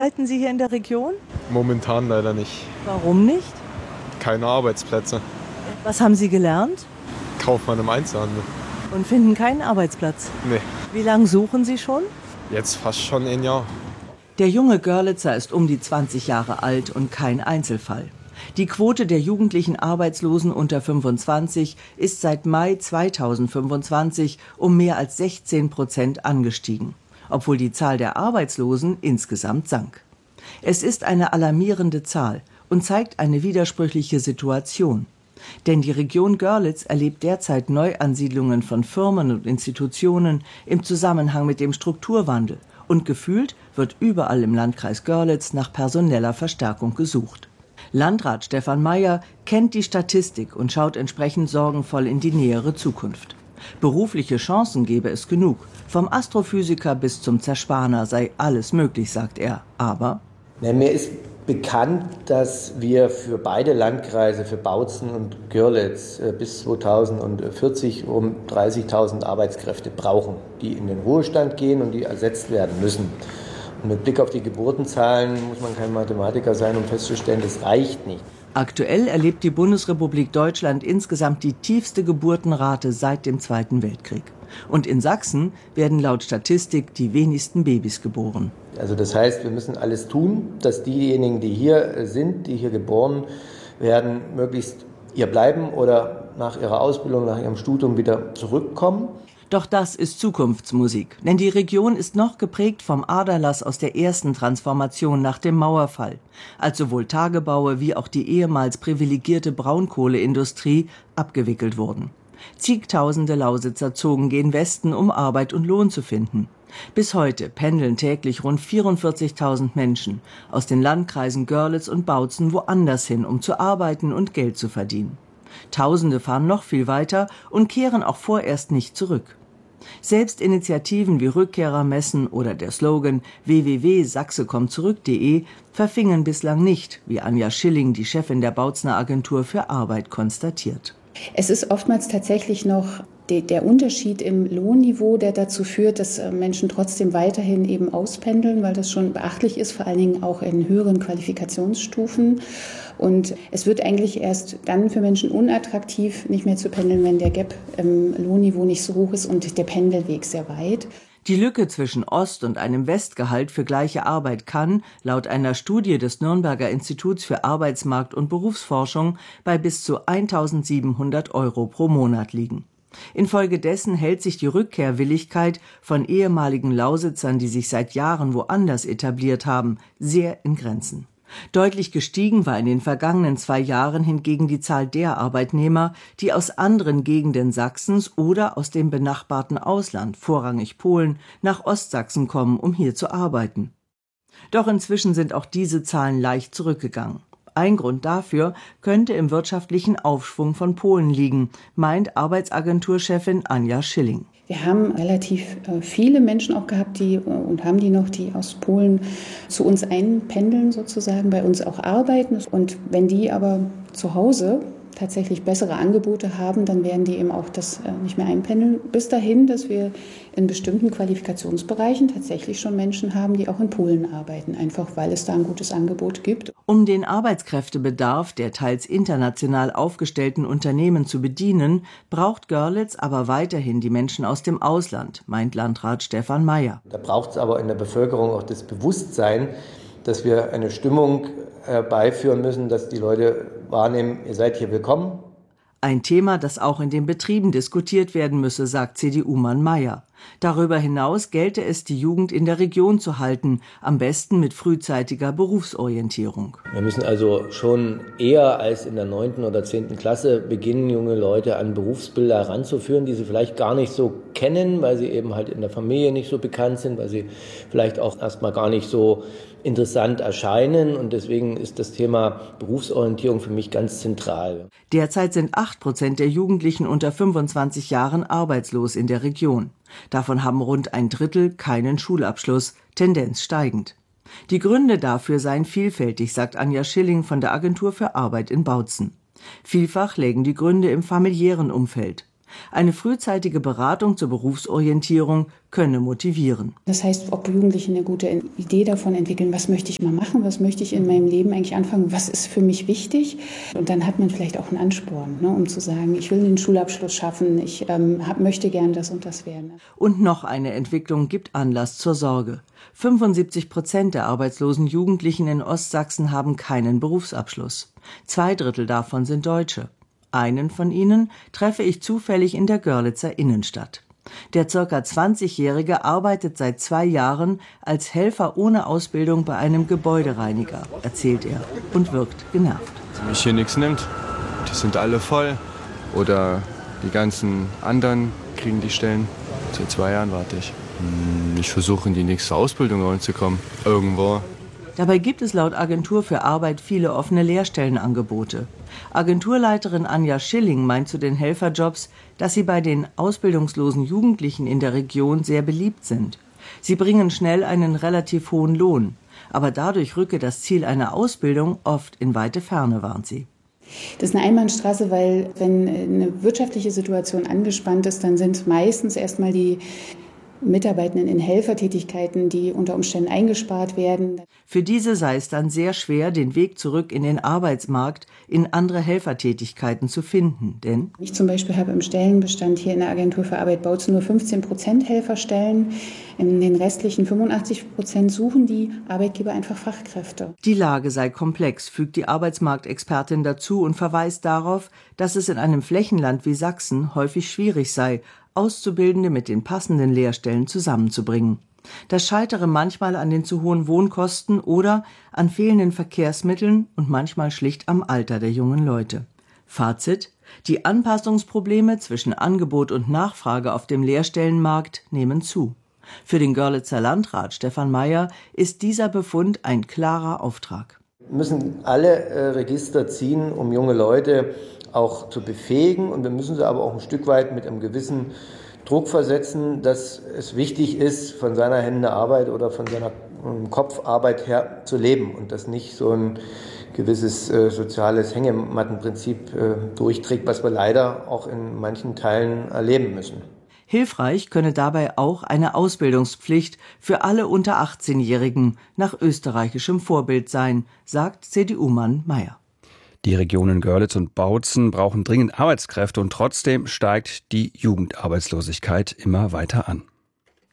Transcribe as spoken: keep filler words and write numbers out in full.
arbeiten Sie hier in der Region? Momentan leider nicht. Warum nicht? Keine Arbeitsplätze. Was haben Sie gelernt? Kaufmann im Einzelhandel. Und finden keinen Arbeitsplatz? Nee. Wie lange suchen Sie schon? Jetzt fast schon ein Jahr. Der junge Görlitzer ist um die zwanzig Jahre alt und kein Einzelfall. Die Quote der jugendlichen Arbeitslosen unter fünfundzwanzig ist seit Mai zweitausendfünfundzwanzig um mehr als sechzehn Prozent angestiegen, obwohl die Zahl der Arbeitslosen insgesamt sank. Es ist eine alarmierende Zahl und zeigt eine widersprüchliche Situation. Denn die Region Görlitz erlebt derzeit Neuansiedlungen von Firmen und Institutionen im Zusammenhang mit dem Strukturwandel. Und gefühlt wird überall im Landkreis Görlitz nach personeller Verstärkung gesucht. Landrat Stefan Mayer kennt die Statistik und schaut entsprechend sorgenvoll in die nähere Zukunft. Berufliche Chancen gebe es genug. Vom Astrophysiker bis zum Zerspaner sei alles möglich, sagt er. Aber Na, mir ist bekannt, dass wir für beide Landkreise, für Bautzen und Görlitz, bis zweitausendvierzig um dreißigtausend Arbeitskräfte brauchen, die in den Ruhestand gehen und die ersetzt werden müssen. Und mit Blick auf die Geburtenzahlen muss man kein Mathematiker sein, um festzustellen, das reicht nicht. Aktuell erlebt die Bundesrepublik Deutschland insgesamt die tiefste Geburtenrate seit dem Zweiten Weltkrieg. Und in Sachsen werden laut Statistik die wenigsten Babys geboren. Also das heißt, wir müssen alles tun, dass diejenigen, die hier sind, die hier geboren werden, möglichst hier bleiben oder nach ihrer Ausbildung, nach ihrem Studium wieder zurückkommen. Doch das ist Zukunftsmusik, denn die Region ist noch geprägt vom Aderlass aus der ersten Transformation nach dem Mauerfall, als sowohl Tagebaue wie auch die ehemals privilegierte Braunkohleindustrie abgewickelt wurden. Zigtausende Lausitzer zogen gen Westen, um Arbeit und Lohn zu finden. Bis heute pendeln täglich rund vierundvierzigtausend Menschen aus den Landkreisen Görlitz und Bautzen woanders hin, um zu arbeiten und Geld zu verdienen. Tausende fahren noch viel weiter und kehren auch vorerst nicht zurück. Selbst Initiativen wie Rückkehrermessen oder der Slogan w w w punkt sachse kommt zurück punkt de verfingen bislang nicht, wie Anja Schilling, die Chefin der Bautzner Agentur für Arbeit, konstatiert. Es ist oftmals tatsächlich noch der Unterschied im Lohnniveau, der dazu führt, dass Menschen trotzdem weiterhin eben auspendeln, weil das schon beachtlich ist, vor allen Dingen auch in höheren Qualifikationsstufen. Und es wird eigentlich erst dann für Menschen unattraktiv, nicht mehr zu pendeln, wenn der Gap im Lohnniveau nicht so hoch ist und der Pendelweg sehr weit. Die Lücke zwischen Ost- und einem Westgehalt für gleiche Arbeit kann, laut einer Studie des Nürnberger Instituts für Arbeitsmarkt- und Berufsforschung, bei bis zu eintausendsiebenhundert Euro pro Monat liegen. Infolgedessen hält sich die Rückkehrwilligkeit von ehemaligen Lausitzern, die sich seit Jahren woanders etabliert haben, sehr in Grenzen. Deutlich gestiegen war in den vergangenen zwei Jahren hingegen die Zahl der Arbeitnehmer, die aus anderen Gegenden Sachsens oder aus dem benachbarten Ausland, vorrangig Polen, nach Ostsachsen kommen, um hier zu arbeiten. Doch inzwischen sind auch diese Zahlen leicht zurückgegangen. Ein Grund dafür könnte im wirtschaftlichen Aufschwung von Polen liegen, meint Arbeitsagenturchefin Anja Schilling. Wir haben relativ viele Menschen auch gehabt, die und haben die noch, die aus Polen zu uns einpendeln sozusagen, bei uns auch arbeiten. Und wenn die aber zu Hause tatsächlich bessere Angebote haben, dann werden die eben auch das nicht mehr einpendeln. Bis dahin, dass wir in bestimmten Qualifikationsbereichen tatsächlich schon Menschen haben, die auch in Polen arbeiten, einfach weil es da ein gutes Angebot gibt. Um den Arbeitskräftebedarf der teils international aufgestellten Unternehmen zu bedienen, braucht Görlitz aber weiterhin die Menschen aus dem Ausland, meint Landrat Stefan Mayer. Da braucht es aber in der Bevölkerung auch das Bewusstsein, dass wir eine Stimmung herbeiführen müssen, dass die Leute wahrnehmen, ihr seid hier willkommen. Ein Thema, das auch in den Betrieben diskutiert werden müsse, sagt C D U-Mann Mayer. Darüber hinaus gelte es, die Jugend in der Region zu halten, am besten mit frühzeitiger Berufsorientierung. Wir müssen also schon eher als in der neunten oder zehnten Klasse beginnen, junge Leute an Berufsbilder heranzuführen, die sie vielleicht gar nicht so kennen, weil sie eben halt in der Familie nicht so bekannt sind, weil sie vielleicht auch erstmal gar nicht so interessant erscheinen. Und deswegen ist das Thema Berufsorientierung für mich ganz zentral. Derzeit sind acht Prozent der Jugendlichen unter fünfundzwanzig Jahren arbeitslos in der Region. Davon haben rund ein Drittel keinen Schulabschluss, Tendenz steigend. Die Gründe dafür seien vielfältig, sagt Anja Schilling von der Agentur für Arbeit in Bautzen. Vielfach lägen die Gründe im familiären Umfeld. Eine frühzeitige Beratung zur Berufsorientierung könne motivieren. Das heißt, ob Jugendliche eine gute Idee davon entwickeln, was möchte ich mal machen, was möchte ich in meinem Leben eigentlich anfangen, was ist für mich wichtig. Und dann hat man vielleicht auch einen Ansporn, ne, um zu sagen, ich will den Schulabschluss schaffen, ich ähm, hab, möchte gern das und das werden. Und noch eine Entwicklung gibt Anlass zur Sorge. fünfundsiebzig Prozent der arbeitslosen Jugendlichen in Ostsachsen haben keinen Berufsabschluss. Zwei Drittel davon sind Deutsche. Einen von ihnen treffe ich zufällig in der Görlitzer Innenstadt. Der ca. zwanzigjährige arbeitet seit zwei Jahren als Helfer ohne Ausbildung bei einem Gebäudereiniger, erzählt er, und wirkt genervt. Dass mich hier nichts nimmt, die sind alle voll. Oder die ganzen anderen kriegen die Stellen. Seit zwei Jahren warte ich. Ich versuche in die nächste Ausbildung reinzukommen, irgendwo. Dabei gibt es laut Agentur für Arbeit viele offene Lehrstellenangebote. Agenturleiterin Anja Schilling meint zu den Helferjobs, dass sie bei den ausbildungslosen Jugendlichen in der Region sehr beliebt sind. Sie bringen schnell einen relativ hohen Lohn. Aber dadurch rücke das Ziel einer Ausbildung oft in weite Ferne, warnt sie. Das ist eine Einbahnstraße, weil wenn eine wirtschaftliche Situation angespannt ist, dann sind meistens erstmal die Mitarbeitenden in Helfertätigkeiten, die unter Umständen eingespart werden. Für diese sei es dann sehr schwer, den Weg zurück in den Arbeitsmarkt, in andere Helfertätigkeiten zu finden, denn ich zum Beispiel habe im Stellenbestand hier in der Agentur für Arbeit Bautzen nur fünfzehn Prozent Helferstellen. In den restlichen fünfundachtzig Prozent suchen die Arbeitgeber einfach Fachkräfte. Die Lage sei komplex, fügt die Arbeitsmarktexpertin dazu und verweist darauf, dass es in einem Flächenland wie Sachsen häufig schwierig sei, Auszubildende mit den passenden Lehrstellen zusammenzubringen. Das scheitere manchmal an den zu hohen Wohnkosten oder an fehlenden Verkehrsmitteln und manchmal schlicht am Alter der jungen Leute. Fazit: Die Anpassungsprobleme zwischen Angebot und Nachfrage auf dem Lehrstellenmarkt nehmen zu. Für den Görlitzer Landrat Stefan Mayer ist dieser Befund ein klarer Auftrag. Wir müssen alle äh, Register ziehen, um junge Leute auch zu befähigen, und wir müssen sie aber auch ein Stück weit mit einem gewissen Druck versetzen, dass es wichtig ist, von seiner Hände Arbeit oder von seiner ähm, Kopfarbeit her zu leben und das nicht so ein gewisses äh, soziales Hängemattenprinzip äh, durchträgt, was wir leider auch in manchen Teilen erleben müssen. Hilfreich könne dabei auch eine Ausbildungspflicht für alle unter achtzehnjährigen nach österreichischem Vorbild sein, sagt C D U-Mann Mayer. Die Regionen Görlitz und Bautzen brauchen dringend Arbeitskräfte und trotzdem steigt die Jugendarbeitslosigkeit immer weiter an.